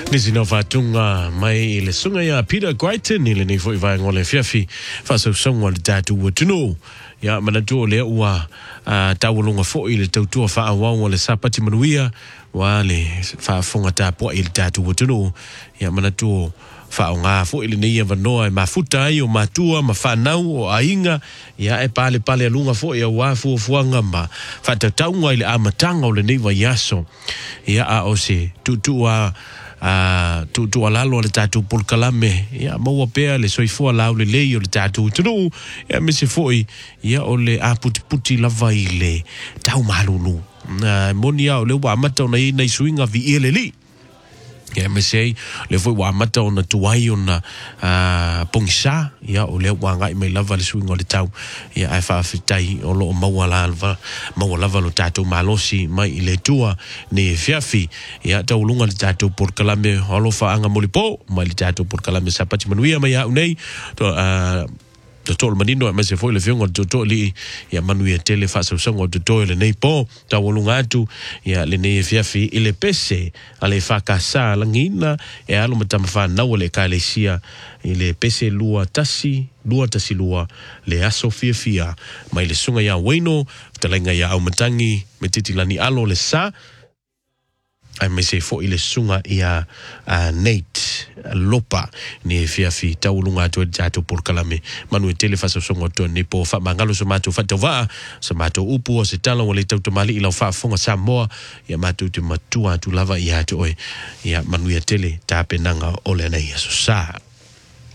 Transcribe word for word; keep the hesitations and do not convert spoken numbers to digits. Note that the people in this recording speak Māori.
Nisi no fatunga mai le sunga ya Peter Guaitin ile ni fo iwa ngole fiafi fa so songa le tatu watuno ya manatu le ua tawulunga fo ile tautua fa awa le sapati manuia wale fa fonga tapo ile tatu watuno ya manatu fa nga fo ile ni vanoa mafuta yo matua mafanau o ainga ya e pale pale lunga fo ya wafu fuanga ma fa taunga ile amatanga ole ni wa yaso ya a ose tutua Uh, tu tu alalo le tatu por kalame ya maua pea le soifua lau le leio le tatu tunu ya mese foi ya ole a puti puti lava ile tau malulu na moni ya ole wa mata ona i nei swinga vi ele li ya mese le foi wa mata ona tuai ona uh, pongisa ya ole wa ngai mai lava le swinga le tau ya ai fa fitai o lo maua lava maua lava lo tatu malosi mai ile tua ni fiafi ya taulunga le tatu por kalame holofa anga molipo mai le tatu por kalame sapati manuia mai au nei to uh, to tol manino ma se foi le fiongo to to li ya manuia tele fa so songo to to le nei po taulunga atu ya le nei fiafi ile pese ale fa kasa langina e alo matamfa na ole kalesia ile pese lua tasi lua tasi lua le aso fia fia mai le sunga ya waino talenga ya au matangi metitilani alo le sa ai me se fo ile sunga ia uh, Nate Lopa ni fiafi taulunga to jato por kalame manu tele fa so songo to ni po fa mangalo so mato fa tova so mato upu o se tala wale tau mali ila fa fonga Samoa ya mato te matua tu lava ia to oi ya manu ya tele tape nanga ole na ia so sa